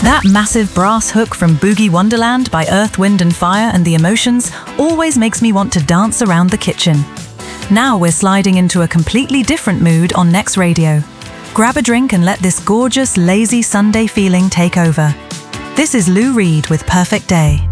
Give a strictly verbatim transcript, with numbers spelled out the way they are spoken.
That massive brass hook from Boogie Wonderland by Earth, Wind and Fire and the Emotions always makes me want to dance around the kitchen. Now we're sliding into a completely different mood on Next Radio. Grab a drink and let this gorgeous, lazy Sunday feeling take over. This is Lou Reed with Perfect Day.